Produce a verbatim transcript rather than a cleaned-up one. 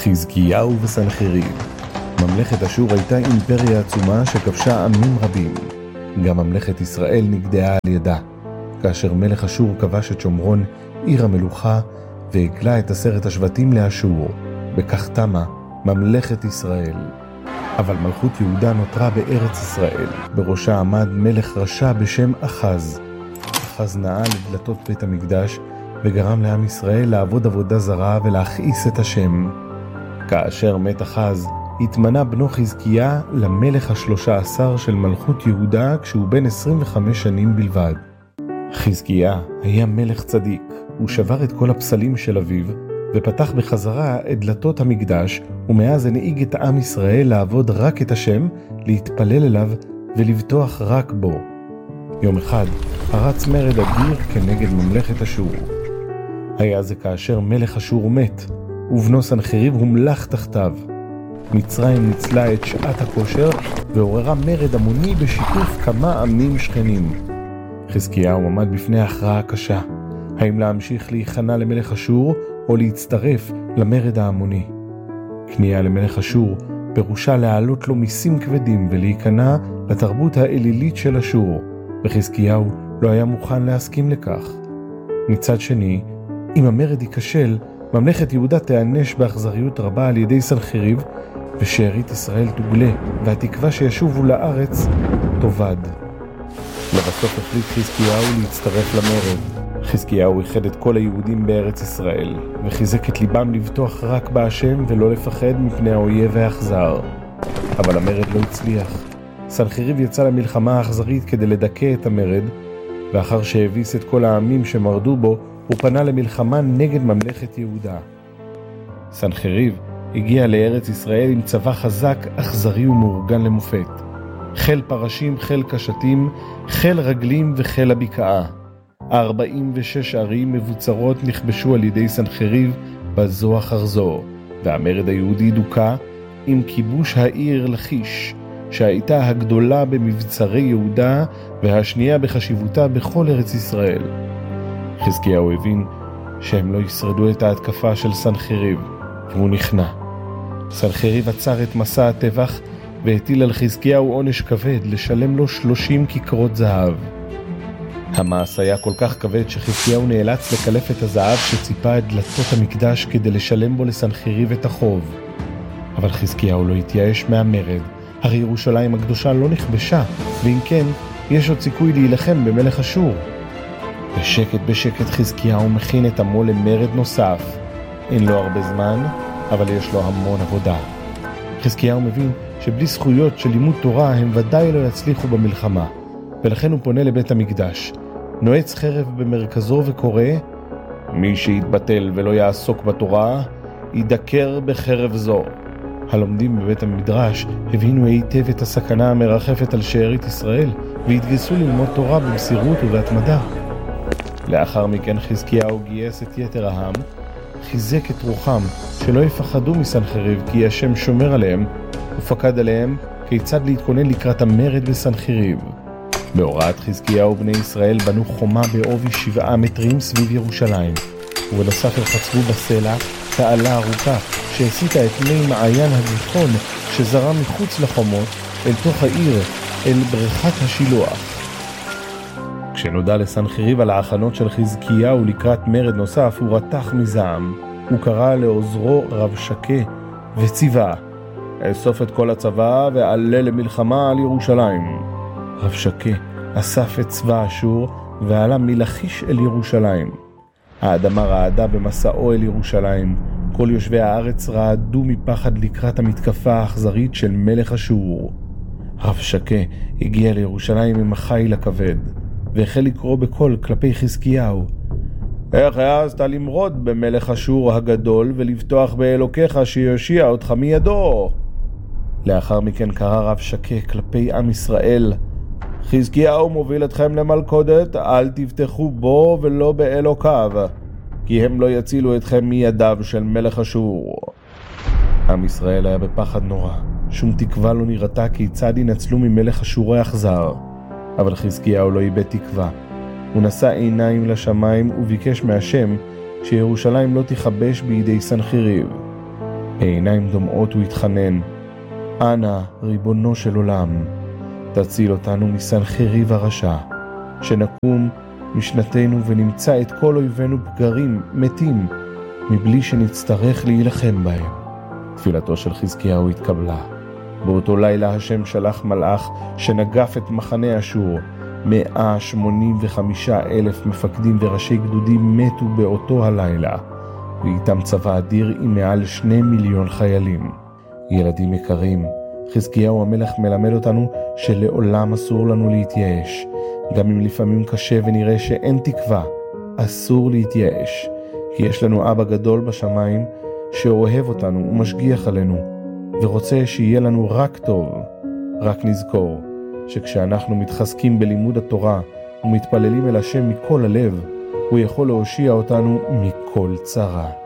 חזקיהו וסנחריב. ממלכת אשור הייתה אימפריה עצומה שכבשה עמים רבים. גם ממלכת ישראל נגדעה על ידה. כאשר מלך אשור כבש את שומרון, עיר המלוכה, והגלה את עשרת השבטים לאשור. בכך תמה ממלכת ישראל. אבל מלכות יהודה נותרה בארץ ישראל. בראשה עמד מלך רשע בשם אחז. אחז נעל לדלתות בית המקדש, וגרם לעם ישראל לעבוד עבודה זרה ולהכעיס את השם. כאשר מת אחז, התמנה בנו חזקיה למלך השלושה עשר של מלכות יהודה כשהוא בן עשרים וחמש שנים בלבד. חזקיה היה מלך צדיק, הוא שבר את כל הפסלים של אביו, ופתח בחזרה את דלתות המקדש, ומאז הנהיג את עם ישראל לעבוד רק את השם, להתפלל אליו ולבטוח רק בו. יום אחד פרץ מרד אדיר כנגד ממלכת אשור. היה זה כאשר מלך אשור מת, ובנו סנחריב הומלך תחתיו. מצרים ניצלה את שעת הכושר ועוררה מרד המוני בשיתוף כמה עמים שכנים. חזקיהו עמד בפני הכרעה קשה, האם להמשיך להיכנע למלך אשור או להצטרף למרד ההמוני. כניעה למלך אשור פירושה להעלות לו מיסים כבדים ולהיכנע לתרבות האלילית של אשור, וחזקיהו לא היה מוכן להסכים לכך. מצד שני, אם המרד ייכשל, ממלכת יהודה תיענש באכזריות רבה על ידי סנחריב, ושארית ישראל תוגלה, והתקווה שישובו לארץ תאבד. לבסוף החליט חזקיהו להצטרף למרד. חזקיהו איחד את כל היהודים בארץ ישראל, וחיזק את ליבם לבטוח רק בהשם ולא לפחד מפני האויב האכזר. אבל המרד לא הצליח. סנחריב יצא למלחמה האכזרית כדי לדכא את המרד, ואחר שהביס את כל העמים שמרדו בו, הוא פנה למלחמה נגד ממלכת יהודה. סנחריב הגיע לארץ ישראל עם צבא חזק, אכזרי ומאורגן למופת. חיל פרשים, חיל קשתים, חיל רגלים וחיל הבקעה. ארבעים ושש ערים מבוצרות נכבשו על ידי סנחריב בזו אחר זו, והמרד היהודי דוקה עם כיבוש העיר לכיש, שהייתה הגדולה במבצרי יהודה והשנייה בחשיבותה בכל ארץ ישראל. חזקיהו הבין שהם לא ישרדו את ההתקפה של סנחריב, והוא נכנע. סנחריב עצר את מסע הטבח והטיל על חזקיהו עונש כבד לשלם לו שלושים כיכרות זהב. המעש היה כל כך כבד שחזקיהו נאלץ לקלף את הזהב שציפה את דלתות המקדש כדי לשלם בו לסנחריב את החוב. אבל חזקיהו לא התייאש מהמרד, הרי ירושלים הקדושה לא נכבשה, ואם כן, יש עוד סיכוי להילחם במלך אשור. בשקט בשקט חזקיהו מכין את עמו למרד נוסף. אין לו הרבה זמן, אבל יש לו המון עבודה. חזקיהו מבין שבלי זכויות של לימוד תורה הם ודאי לא יצליחו במלחמה, ולכן הוא פונה לבית המקדש. נועץ חרב במרכזו וקורא, מי שיתבטל ולא יעסוק בתורה, ידקר בחרב זו. הלומדים בבית המדרש הבינו היטב את הסכנה המרחפת על שארית ישראל, והתגייסו ללמוד תורה במסירות ובהתמדה. לאחר מכן חזקיהו גייס את יתר העם, חיזק את רוחם שלא יפחדו מסנחריב כי השם שומר עליהם, ופקד עליהם כיצד להתכונן לקראת המרד בסנחריב. בהוראת חזקיהו בני ישראל בנו חומה בעובי שבעה מטרים סביב ירושלים, ובנוסף חצבו בסלע תעלה ארוכה שהסיטה את מי מעיין הגיחון שזרם מחוץ לחומות אל תוך העיר, אל בריכת השילוח. כשנודע לסנחריב על ההכנות של חזקיהו לקראת מרד נוסף, הוא רתח מזעם. הוא קרא לעוזרו רבשקה וציווה, אסוף את כל הצבא ועלה למלחמה על ירושלים. רבשקה אסף את צבא אשור ועלה מלכיש אל ירושלים. האדמה רעדה במסעו אל ירושלים. כל יושבי הארץ רעדו מפחד לקראת המתקפה האכזרית של מלך אשור. רבשקה הגיע לירושלים עם החיל הכבד, והחל לקרוא בקול כלפי חזקיהו, איך העזת למרוד במלך אשור הגדול ולבטוח באלוקיך שיושיע אותך מידו? לאחר מכן קרא רבשקה כלפי עם ישראל, חזקיהו מוביל אתכם למלכודת, אל תבטחו בו ולא באלוקיו, כי הם לא יצילו אתכם מידיו של מלך אשור. עם ישראל היה בפחד נורא, שום תקווה לא נראתה כיצד ינצלו ממלך אשור האכזר. אבל חזקיהו לא איבד תקווה. הוא נשא עיניים לשמיים וביקש מהשם שירושלים לא תיכבש בידי סנחריב. בעיניים דומעות הוא התחנן, אנא, ריבונו של עולם, תציל אותנו מסנחריב הרשע, שנקום משנתנו ונמצא את כל אויבינו פגרים, מתים, מבלי שנצטרך להילחם בהם. תפילתו של חזקיהו התקבלה. באותו לילה השם שלח מלאך שנגף את מחנה אשור. מאה שמונים וחמישה אלף מפקדים וראשי גדודים מתו באותו הלילה, ואיתם צבא אדיר עם מעל שני מיליון חיילים. ילדים יקרים, חזקיהו המלך מלמד אותנו שלעולם אסור לנו להתייאש. גם אם לפעמים קשה ונראה שאין תקווה, אסור להתייאש, כי יש לנו אבא גדול בשמיים שאוהב אותנו ומשגיח עלינו, ורוצה שיהיה לנו רק טוב. רק נזכור שכשאנחנו מתחזקים בלימוד התורה ומתפללים אל השם מכל הלב, הוא יכול להושיע אותנו מכל צרה.